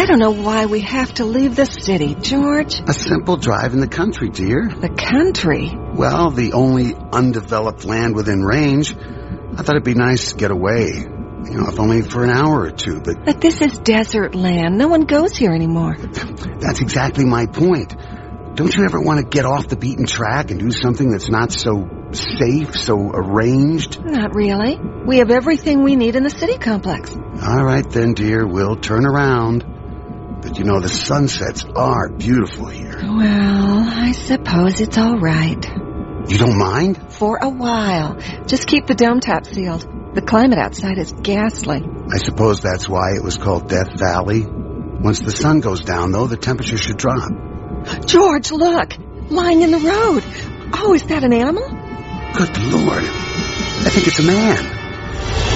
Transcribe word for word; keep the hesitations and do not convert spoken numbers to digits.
I don't know why we have to leave the city, George. A simple drive in the country, dear. The country? Well, the only undeveloped land within range. I thought it'd be nice to get away. You know, if only for an hour or two, but... But this is desert land. No one goes here anymore. That's exactly my point. Don't you ever want to get off the beaten track and do something that's not so safe, so arranged? Not really. We have everything we need in the city complex. All right then, dear. We'll turn around. But you know, the sunsets are beautiful here. Well, I suppose it's all right. You don't mind? For a while. Just keep the dome top sealed. The climate outside is ghastly. I suppose that's why it was called Death Valley. Once the sun goes down, though, the temperature should drop. George, look! Lying in the road. Oh, is that an animal? Good Lord. I think it's a man.